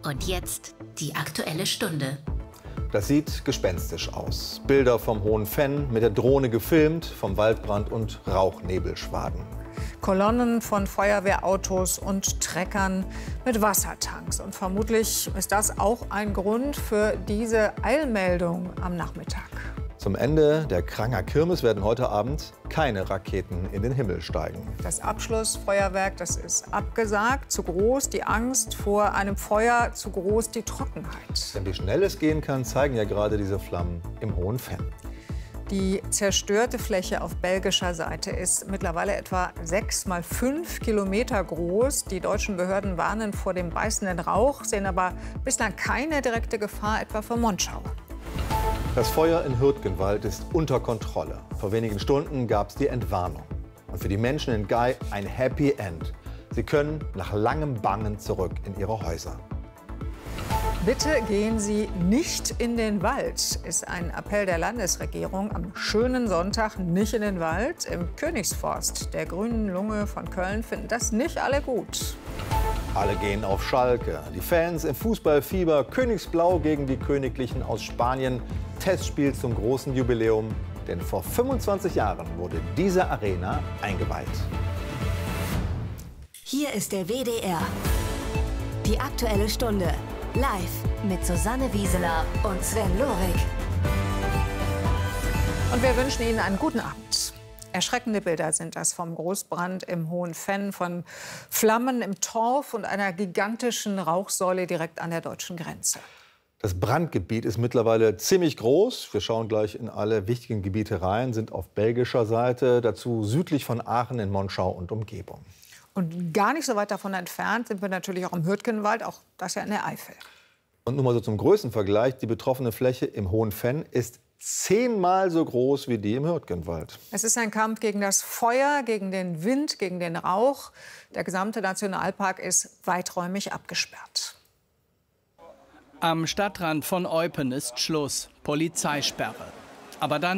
Und jetzt die Aktuelle Stunde. Das sieht gespenstisch aus. Bilder vom Hohen Venn, mit der Drohne gefilmt, vom Waldbrand und Rauchnebelschwaden. Kolonnen von Feuerwehrautos und Treckern mit Wassertanks. Und vermutlich ist das auch ein Grund für diese Eilmeldung am Nachmittag. Zum Ende der Kranger Kirmes werden heute Abend keine Raketen in den Himmel steigen. Das Abschlussfeuerwerk, das ist abgesagt. Zu groß die Angst vor einem Feuer, zu groß die Trockenheit. Denn wie schnell es gehen kann, zeigen ja gerade diese Flammen im Hohen Venn. Die zerstörte Fläche auf belgischer Seite ist mittlerweile etwa 6 mal 5 Kilometer groß. Die deutschen Behörden warnen vor dem beißenden Rauch, sehen aber bislang keine direkte Gefahr etwa für Monschau. Das Feuer in Hürtgenwald ist unter Kontrolle. Vor wenigen Stunden gab es die Entwarnung. Und für die Menschen in Gau ein Happy End. Sie können nach langem Bangen zurück in ihre Häuser. Bitte gehen Sie nicht in den Wald, ist ein Appell der Landesregierung. Am schönen Sonntag nicht in den Wald. Im Königsforst der Grünen Lunge von Köln finden das nicht alle gut. Alle gehen auf Schalke. Die Fans im Fußballfieber. Königsblau gegen die Königlichen aus Spanien. Testspiel zum großen Jubiläum. Denn vor 25 Jahren wurde diese Arena eingeweiht. Hier ist der WDR. Die Aktuelle Stunde. Live mit Susanne Wieseler und Sven Lorig. Und wir wünschen Ihnen einen guten Abend. Erschreckende Bilder sind das vom Großbrand im Hohen Venn, von Flammen im Torf und einer gigantischen Rauchsäule direkt an der deutschen Grenze. Das Brandgebiet ist mittlerweile ziemlich groß. Wir schauen gleich in alle wichtigen Gebiete rein, sind auf belgischer Seite, dazu südlich von Aachen in Monschau und Umgebung. Und gar nicht so weit davon entfernt sind wir natürlich auch im Hürtgenwald, auch das ja in der Eifel. Und nur mal so zum Größenvergleich, die betroffene Fläche im Hohen Venn ist 10-mal so groß wie die im Hürtgenwald. Es ist ein Kampf gegen das Feuer, gegen den Wind, gegen den Rauch. Der gesamte Nationalpark ist weiträumig abgesperrt. Am Stadtrand von Eupen ist Schluss, Polizeisperre. Aber dann